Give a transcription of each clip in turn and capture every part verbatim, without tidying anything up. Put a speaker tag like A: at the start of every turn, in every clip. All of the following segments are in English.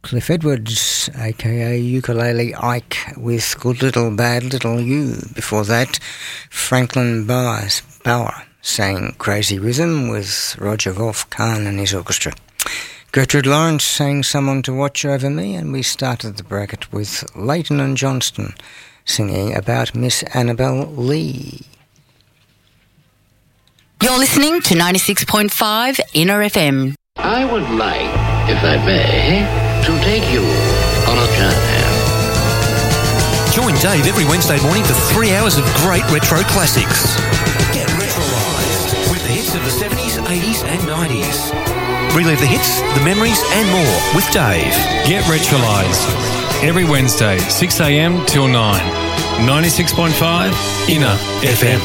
A: Cliff Edwards, aka Ukulele Ike, with Good Little Bad Little You. Before that, Franklin Bowers, Bauer sang Crazy Rhythm with Roger Wolf Kahn and his orchestra. Gertrude Lawrence sang Someone to Watch Over Me, and we started the bracket with Leighton and Johnston singing about Miss Annabel Lee.
B: You're listening to ninety-six point five Inner F M.
C: I would like, if I may, to take you on a journey.
D: Join Dave every Wednesday morning for three hours of great retro classics. Get retrolised with the hits of the seventies, eighties and nineties. Relive the hits, the memories and more with Dave.
E: Get retrolised every Wednesday, six a.m. till nine. ninety-six point five Inner F M.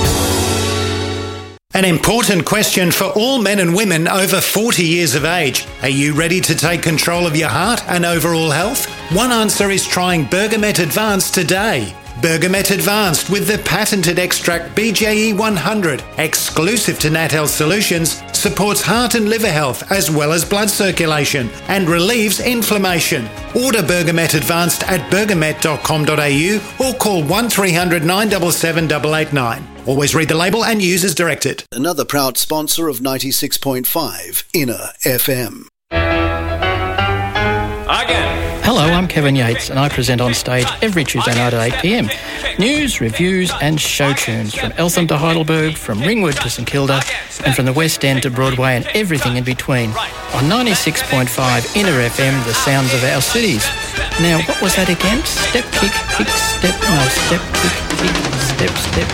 F: An important question for all men and women over forty years of age. Are you ready to take control of your heart and overall health? One answer is trying Bergamet Advanced today. Bergamet Advanced with the patented extract B J E one hundred, exclusive to Nat Health Solutions, supports heart and liver health as well as blood circulation and relieves inflammation. Order Bergamet Advanced at bergamet dot com dot a u or call one three hundred nine seven seven eight eight nine. Always read the label and use as directed.
G: Another proud sponsor of ninety-six point five Inner F M.
H: Again. Hello, I'm Kevin Yates and I present on stage every Tuesday night at eight p.m. News, reviews and show tunes from Eltham to Heidelberg, from Ringwood to St Kilda and from the West End to Broadway and everything in between. On ninety-six point five Inner F M, the sounds of our cities. Now, what was that again? Step, kick, kick, step, no, step, kick, kick, step,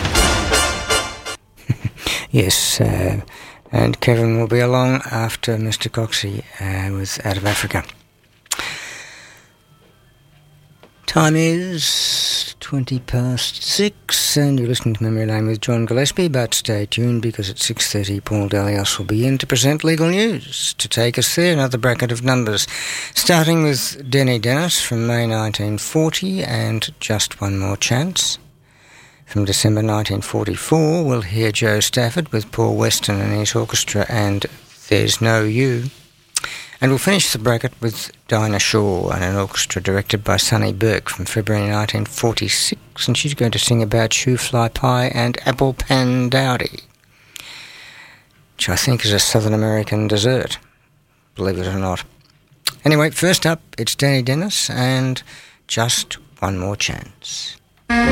H: step.
A: Yes, uh, and Kevin will be along after Mister Coxey uh, with Out of Africa. Time is twenty past six, and you're listening to Memory Lane with John Gillespie, but stay tuned because at six thirty Paul Delios will be in to present legal news. To take us there, another bracket of numbers, starting with Denny Dennis from May nineteen forty and Just One More Chance. From December nineteen forty-four, we'll hear Joe Stafford with Paul Weston and his orchestra and There's No You. And we'll finish the bracket with Dinah Shaw and an orchestra directed by Sonny Burke from February nineteen forty-six, and she's going to sing about shoe fly pie and apple pan dowdy, which I think is a Southern American dessert, believe it or not. Anyway, first up, it's Danny Dennis and Just One More Chance.